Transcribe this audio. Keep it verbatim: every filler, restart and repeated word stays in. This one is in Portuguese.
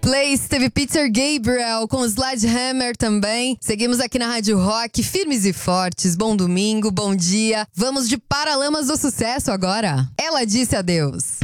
Place teve Peter Gabriel com Sledgehammer também. Seguimos aqui na Rádio Rock, firmes e fortes. Bom domingo, bom dia. Vamos de Paralamas do Sucesso agora. Ela disse adeus.